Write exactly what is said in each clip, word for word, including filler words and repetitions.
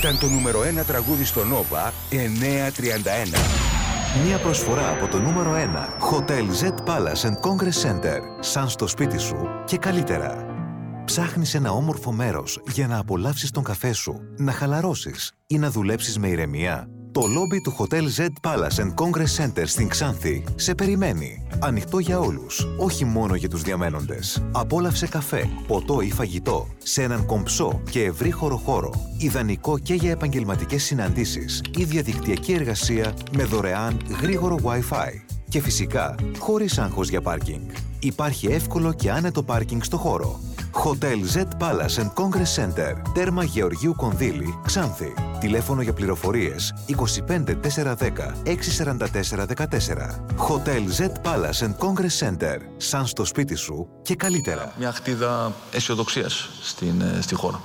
ήταν το νούμερο ένα τραγούδι στο Nova εννιακόσια τριάντα ένα. Μια προσφορά από το νούμερο ένα Hotel Z Palace and Congress Center. Σαν στο σπίτι σου και καλύτερα. Ψάχνεις ένα όμορφο μέρος για να απολαύσεις τον καφέ σου, να χαλαρώσεις ή να δουλέψεις με ηρεμία? Το λόμπι του Hotel Z Palace and Congress Center στην Ξάνθη σε περιμένει. Ανοιχτό για όλους, όχι μόνο για τους διαμένοντες. Απόλαυσε καφέ, ποτό ή φαγητό σε έναν κομψό και ευρύχωρο χώρο. Ιδανικό και για επαγγελματικές συναντήσεις ή διαδικτυακή εργασία με δωρεάν γρήγορο Wi-Fi. Και φυσικά, χωρίς άγχος για πάρκινγκ. Υπάρχει εύκολο και άνετο πάρκινγκ στο χώρο. Hotel Z Palace and Congress Center, τέρμα Γεωργίου Κονδύλη, Ξάνθη. Τηλέφωνο για πληροφορίες είκοσι πέντε τετρακόσια δέκα έξι σαράντα τέσσερα δεκατέσσερα. Hotel Z Palace and Congress Center, σαν στο σπίτι σου και καλύτερα. Μια χτίδα αισιοδοξίας στην, στη χώρα.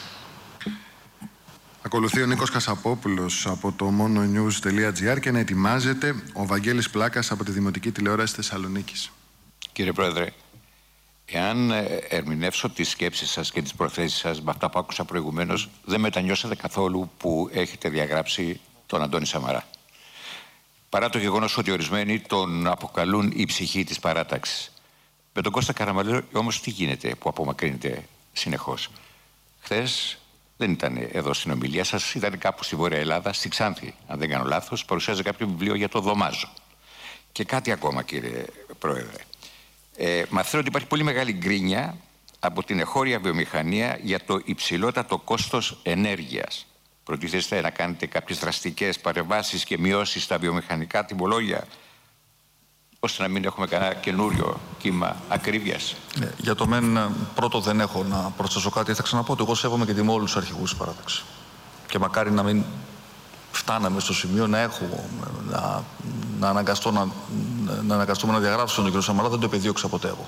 Ακολουθεί ο Νίκος Κασαπόπουλος από το mononews τελεία gr και να ετοιμάζεται ο Βαγγέλης Πλάκας από τη Δημοτική Τηλεόραση Θεσσαλονίκης. Κύριε Πρόεδρε, εάν ερμηνεύσω τις σκέψεις σας και τις προθέσεις σας με αυτά που άκουσα προηγουμένως, δεν μετανιώσατε καθόλου που έχετε διαγράψει τον Αντώνη Σαμαρά. Παρά το γεγονός ότι ορισμένοι τον αποκαλούν η ψυχή της παράταξης. Με τον Κώστα Καραμανλή όμως τι γίνεται που απομακρύνεται συνεχώς? Χθες δεν ήταν εδώ στην ομιλία σας, ήταν κάπου στη Βόρεια Ελλάδα, στη Ξάνθη, αν δεν κάνω λάθος, παρουσιάζει κάποιο βιβλίο για το Δωμάζο. Και κάτι ακόμα, κύριε Πρόεδρε. Ε, μαθαίνω ότι υπάρχει πολύ μεγάλη γκρίνια από την εγχώρια βιομηχανία για το υψηλότατο κόστος ενέργειας. Προτίθεστε να κάνετε κάποιες δραστικές παρεμβάσεις και μειώσεις στα βιομηχανικά τιμολόγια, ώστε να μην έχουμε κανένα καινούριο κύμα ακρίβειας? Ε, για το μεν, πρώτο δεν έχω να προσθέσω κάτι. Θα ξαναπώ ότι εγώ σέβομαι και τιμώ όλους τους αρχηγούς της παράταξης. Και μακάρι να μην φτάναμε στο σημείο να έχω, να, να, αναγκαστώ, να, να αναγκαστούμε να διαγράψω τον κύριο Σαμαρά. Δεν το επεδίωξα ποτέ εγώ.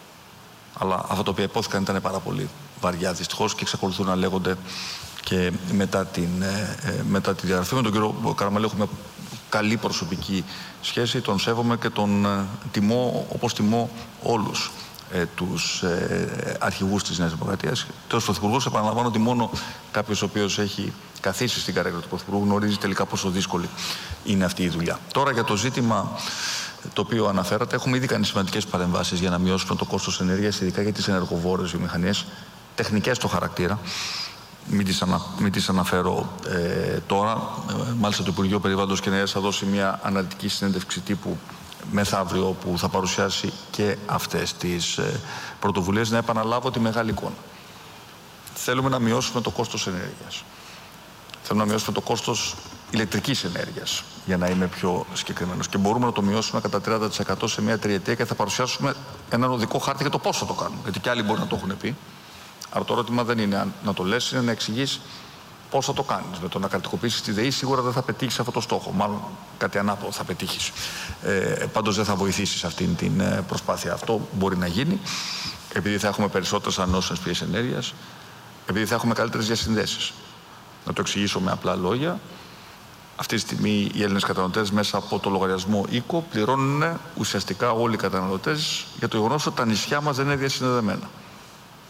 Αλλά αυτά τα οποία υπόθηκαν ήταν πάρα πολύ βαριά δυστυχώς και εξακολουθούν να λέγονται και μετά, την, ε, μετά τη διαγραφή. Με τον κύριο Καραμανλή έχουμε καλή προσωπική σχέση, τον σέβομαι και τον ε, τιμώ όπως τιμώ όλους ε, τους ε, αρχηγούς της Νέας Δημοκρατίας. Τέλος, Πρωθυπουργός, επαναλαμβάνω ότι μόνο κάποιος ο οποίος έχει καθίσει στην καρέκλα του Πρωθυπουργού γνωρίζει τελικά πόσο δύσκολη είναι αυτή η δουλειά. Τώρα για το ζήτημα το οποίο αναφέρατε, έχουμε ήδη κάνει σημαντικές παρεμβάσεις για να μειώσουμε το κόστος ενέργειας, ειδικά για τις ενεργοβόρες βιομηχανίες, τεχνικές στο χαρακτήρα. Μην τις, ανα, μην τις αναφέρω ε, τώρα. Ε, μάλιστα το Υπουργείο Περιβάλλοντος και Ενέργειας θα δώσει μια αναλυτική συνέντευξη τύπου μεθαύριο που θα παρουσιάσει και αυτές τις ε, πρωτοβουλίες. Να επαναλάβω τη μεγάλη εικόνα. Θέλουμε να μειώσουμε το κόστος ενέργειας. Θέλουμε να μειώσουμε το κόστος ηλεκτρικής ενέργειας, για να είμαι πιο συγκεκριμένος. Και μπορούμε να το μειώσουμε κατά τριάντα τοις εκατό σε μια τριετία και θα παρουσιάσουμε έναν οδικό χάρτη για το πώς θα το κάνουμε. Γιατί και άλλοι μπορεί να το έχουν πει. Αλλά το ερώτημα δεν είναι να το λες, είναι να εξηγείς πώς θα το κάνεις. Με το να κρατικοποιήσεις τη ΔΕΗ σίγουρα δεν θα πετύχεις αυτό το στόχο. Μάλλον κάτι ανάποδο θα πετύχεις. Ε, πάντως δεν θα βοηθήσεις αυτήν την προσπάθεια. Αυτό μπορεί να γίνει επειδή θα έχουμε περισσότερες ανανεώσιμες πηγές ενέργειας, επειδή θα έχουμε καλύτερες διασυνδέσεις. Να το εξηγήσω με απλά λόγια. Αυτή τη στιγμή οι Έλληνες καταναλωτές μέσα από το λογαριασμό οίκο πληρώνουν ουσιαστικά όλοι οι καταναλωτές για το γεγονός ότι τα νησιά μας δεν είναι διασυνδεδεμένα.